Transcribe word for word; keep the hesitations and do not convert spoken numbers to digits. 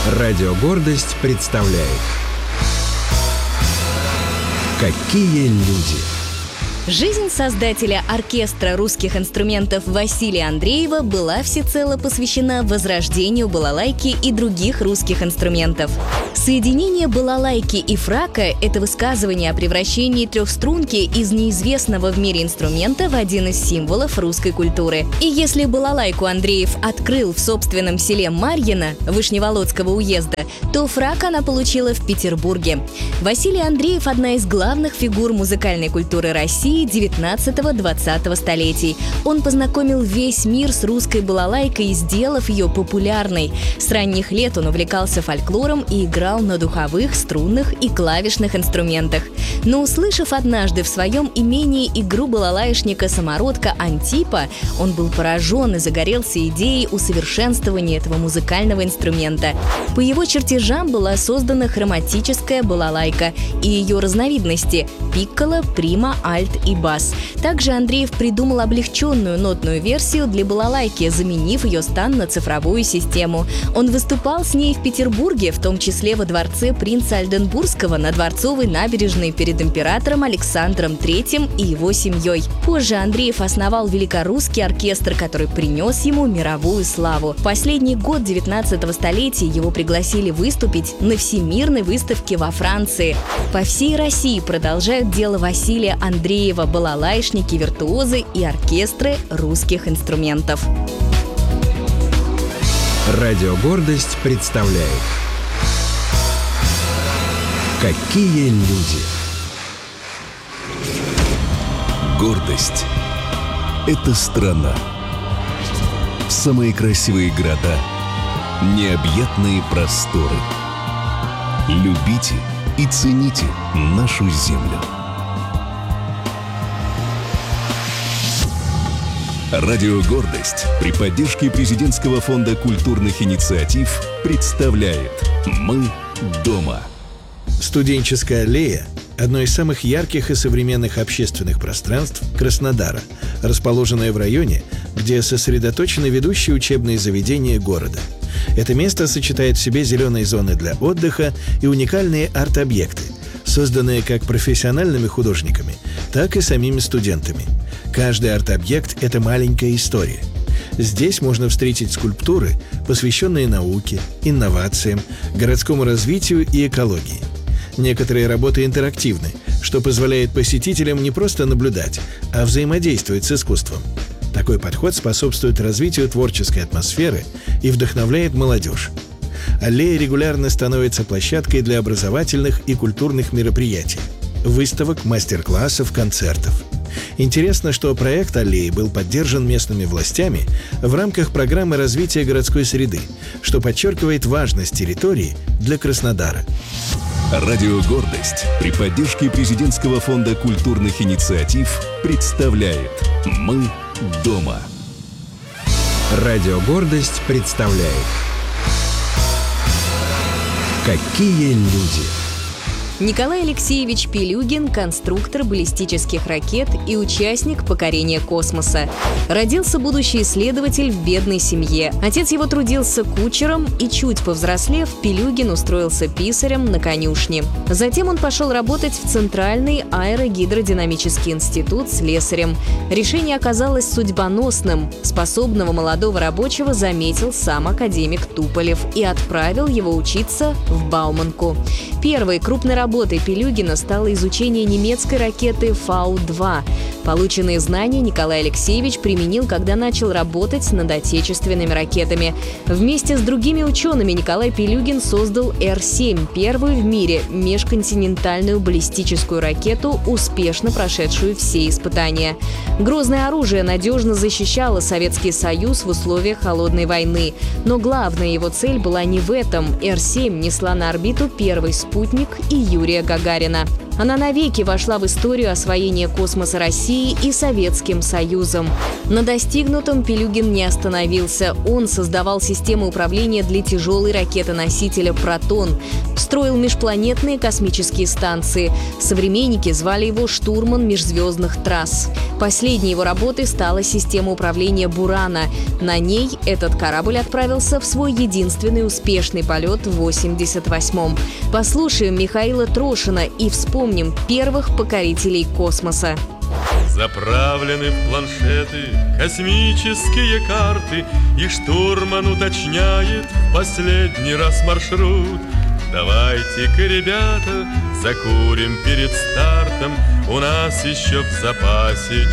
Радио «Гордость» представляет «Какие люди». Жизнь создателя оркестра русских инструментов Василия Андреева была всецело посвящена возрождению балалайки и других русских инструментов. Соединение балалайки и фрака – это высказывание о превращении трехструнки из неизвестного в мире инструмента в один из символов русской культуры. И если балалайку Андреев открыл в собственном селе Марьино Вышневолодского уезда, то фрак она получила в Петербурге. Василий Андреев – одна из главных фигур музыкальной культуры России девятнадцатого-двадцатого столетий. Он познакомил весь мир с русской балалайкой, сделав ее популярной. С ранних лет он увлекался фольклором и играл на духовых, струнных и клавишных инструментах. Но, услышав однажды в своем имении игру балалаишника-самородка Антипа, он был поражен и загорелся идеей усовершенствования этого музыкального инструмента. По его чертежам была создана хроматическая балалайка и ее разновидности – пикколо, прима, альт и бас. Также Андреев придумал облегченную нотную версию для балалайки, заменив ее стан на цифровую систему. Он выступал с ней в Петербурге, в том числе во дворце принца Ольденбургского на Дворцовой набережной перед императором Александром Третьим и его семьей. Позже Андреев основал Великорусский оркестр, который принес ему мировую славу. В последний год девятнадцатого столетия его пригласили выступить на Всемирной выставке во Франции. По всей России продолжают дело Василия Андреева балалайшники, виртуозы и оркестры русских инструментов. Радио «Гордость» представляет «Какие люди». Гордость – это страна. Самые красивые города, необъятные просторы. Любите и цените нашу землю. Радио «Гордость» при поддержке Президентского фонда культурных инициатив представляет «Мы дома». Студенческая аллея – одно из самых ярких и современных общественных пространств Краснодара, расположенное в районе, где сосредоточены ведущие учебные заведения города. Это место сочетает в себе зеленые зоны для отдыха и уникальные арт-объекты, созданные как профессиональными художниками, так и самими студентами. Каждый арт-объект – это маленькая история. Здесь можно встретить скульптуры, посвященные науке, инновациям, городскому развитию и экологии. Некоторые работы интерактивны, что позволяет посетителям не просто наблюдать, а взаимодействовать с искусством. Такой подход способствует развитию творческой атмосферы и вдохновляет молодежь. Аллея регулярно становится площадкой для образовательных и культурных мероприятий, выставок, мастер-классов, концертов. Интересно, что проект аллеи был поддержан местными властями в рамках программы развития городской среды, что подчеркивает важность территории для Краснодара. Радио «Гордость» при поддержке Президентского фонда культурных инициатив представляет «Мы дома». Радио «Гордость» представляет «Какие люди». Николай Алексеевич Пилюгин – конструктор баллистических ракет и участник покорения космоса. Родился будущий исследователь в бедной семье. Отец его трудился кучером, и чуть повзрослев, Пилюгин устроился писарем на конюшне. Затем он пошел работать в Центральный аэрогидродинамический институт слесарем. Решение оказалось судьбоносным. Способного молодого рабочего заметил сам академик Туполев и отправил его учиться в Бауманку. Первой крупной работой Работой Пилюгина стало изучение немецкой ракеты Фау два. Полученные знания Николай Алексеевич применил, когда начал работать над отечественными ракетами. Вместе с другими учеными Николай Пилюгин создал Эр семь, первую в мире межконтинентальную баллистическую ракету, успешно прошедшую все испытания. Грозное оружие надежно защищало Советский Союз в условиях холодной войны. Но главная его цель была не в этом. Эр семь несла на орбиту первый спутник и Юрия Гагарина. Она навеки вошла в историю освоения космоса России и Советским Союзом. На достигнутом Пилюгин не остановился. Он создавал систему управления для тяжелой ракеты-носителя «Протон», строил межпланетные космические станции. Современники звали его штурман межзвездных трасс. Последней его работой стала система управления «Бурана». На ней этот корабль отправился в свой единственный успешный полет в восемьдесят восьмом. Послушаем Михаила Трошина и вспомним первых покорителей космоса. Заправлены в планшеты космические карты, и штурман уточняет в последний раз маршрут. Давайте-ка, ребята, закурим перед стартом, у нас еще в запасе